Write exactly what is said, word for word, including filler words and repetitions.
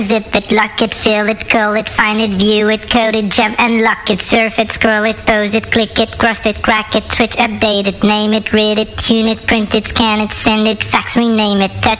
Zip it, lock it, fill it, call it, find it, view it, code it, jump and lock it, surf it, scroll it, pose it, click it, cross it, crack it, switch, update it, name it, read it, tune it, print it, scan it, send it, fax, rename it, touch